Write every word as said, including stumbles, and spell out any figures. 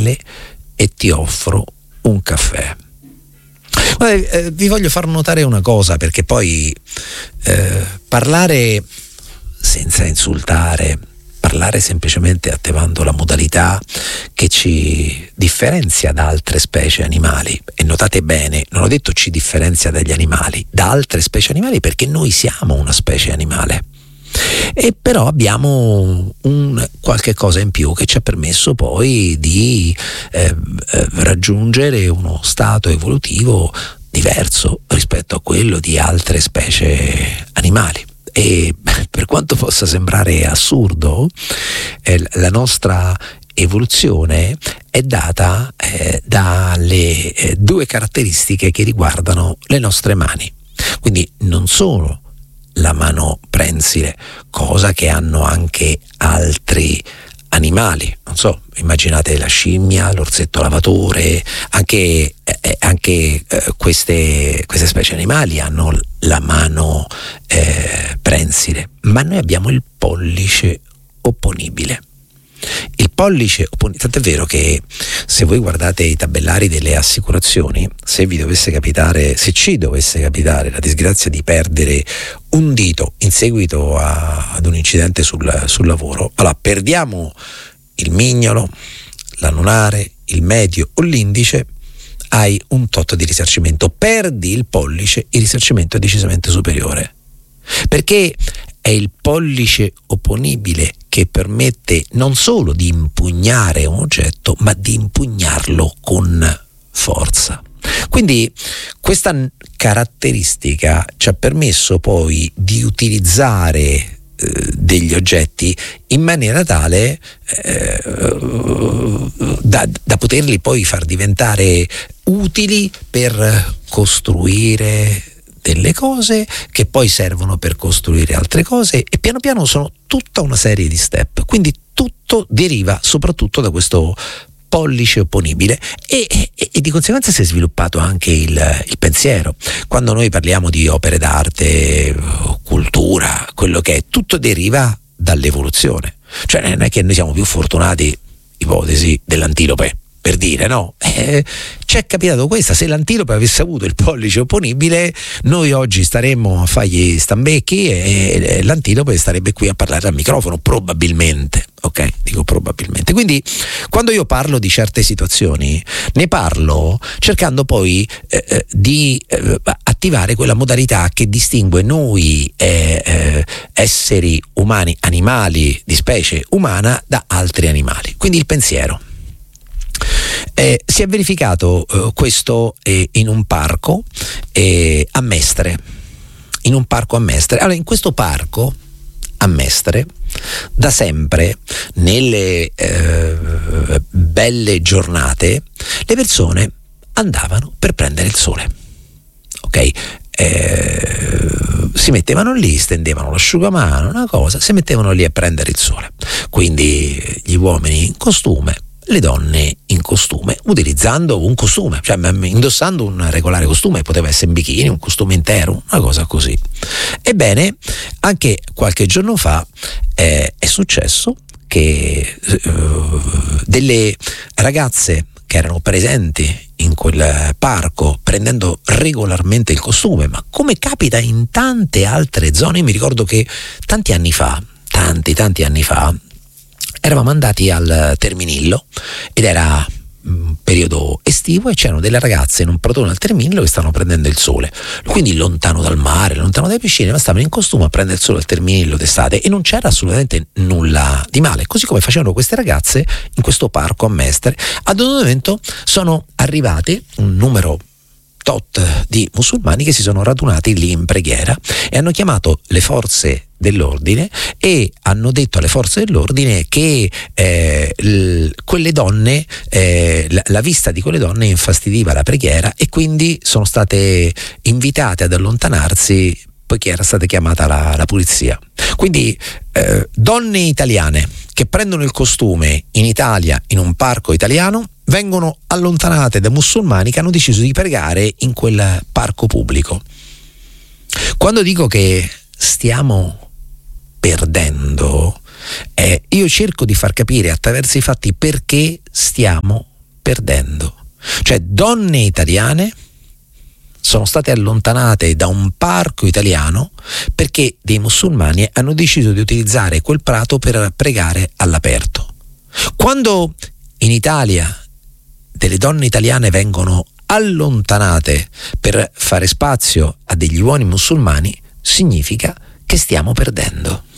mele e ti offro un caffè. Guarda, eh, vi voglio far notare una cosa, perché poi eh, parlare senza insultare, parlare semplicemente attivando la modalità che ci differenzia da altre specie animali, e notate bene, non ho detto ci differenzia dagli animali, da altre specie animali, perché noi siamo una specie animale. E però abbiamo un qualche cosa in più che ci ha permesso poi di eh, eh, raggiungere uno stato evolutivo diverso rispetto a quello di altre specie animali. E per quanto possa sembrare assurdo, eh, la nostra evoluzione è data eh, dalle eh, due caratteristiche che riguardano le nostre mani. Quindi non solo la mano prensile, cosa che hanno anche altri animali, non so, immaginate la scimmia, l'orsetto lavatore, anche, eh, anche eh, queste, queste specie animali hanno la mano eh, prensile, ma noi abbiamo il pollice opponibile. Il pollice opponibile, tant'è vero che se voi guardate i tabellari delle assicurazioni, se vi dovesse capitare, se ci dovesse capitare la disgrazia di perdere un dito in seguito a, ad un incidente sul, sul lavoro, allora perdiamo il mignolo, l'anulare, il medio o l'indice, hai un tot di risarcimento. Perdi il pollice, il risarcimento è decisamente superiore, perché è il pollice opponibile che permette non solo di impugnare un oggetto, ma di impugnarlo con forza. Quindi questa caratteristica ci ha permesso poi di utilizzare eh, degli oggetti in maniera tale eh, da, da poterli poi far diventare utili per costruire delle cose che poi servono per costruire altre cose, e piano piano sono tutta una serie di step. Quindi tutto deriva soprattutto da questo pollice opponibile e, e, e di conseguenza si è sviluppato anche il, il pensiero. Quando noi parliamo di opere d'arte, cultura, quello che è, tutto deriva dall'evoluzione. Cioè non è che noi siamo più fortunati, ipotesi dell'antilope, per dire, no? Eh, ci è capitato questa. Se l'antilope avesse avuto il pollice opponibile, noi oggi staremmo a fargli stambecchi e, e l'antilope starebbe qui a parlare al microfono, probabilmente. Ok? Dico probabilmente. Quindi quando io parlo di certe situazioni, ne parlo cercando poi eh, di eh, attivare quella modalità che distingue noi eh, eh, esseri umani, animali di specie umana, da altri animali. Quindi il pensiero. Eh, si è verificato eh, questo eh, in un parco eh, a Mestre, in un parco a Mestre. Allora, in questo parco a Mestre, da sempre, nelle eh, belle giornate, le persone andavano per prendere il sole. Ok? Eh, si mettevano lì, stendevano l'asciugamano, una cosa, si mettevano lì a prendere il sole. Quindi gli uomini in costume, le donne in costume, utilizzando un costume, cioè indossando un regolare costume, poteva essere in bikini, un costume intero, una cosa così. Ebbene, anche qualche giorno fa eh, è successo che uh, delle ragazze che erano presenti in quel parco prendendo regolarmente il costume, ma come capita in tante altre zone, mi ricordo che tanti anni fa, tanti tanti anni fa, eravamo andati al Terminillo ed era un periodo estivo e c'erano delle ragazze in un pratone al Terminillo che stavano prendendo il sole, quindi lontano dal mare, lontano dalle piscine, ma stavano in costume a prendere il sole al Terminillo d'estate e non c'era assolutamente nulla di male, così come facevano queste ragazze in questo parco a Mestre. Ad un momento sono arrivati un numero tot di musulmani che si sono radunati lì in preghiera e hanno chiamato le forze dell'ordine e hanno detto alle forze dell'ordine che eh, l- quelle donne eh, la, la vista di quelle donne infastidiva la preghiera e quindi sono state invitate ad allontanarsi poiché era stata chiamata la, la polizia. Quindi eh, donne italiane che prendono il costume in Italia in un parco italiano vengono allontanate da musulmani che hanno deciso di pregare in quel parco pubblico. Quando dico che stiamo perdendo, eh, io cerco di far capire attraverso i fatti perché stiamo perdendo. Cioè donne italiane sono state allontanate da un parco italiano perché dei musulmani hanno deciso di utilizzare quel prato per pregare all'aperto. Quando in Italia delle donne italiane vengono allontanate per fare spazio a degli uomini musulmani, significa che stiamo perdendo.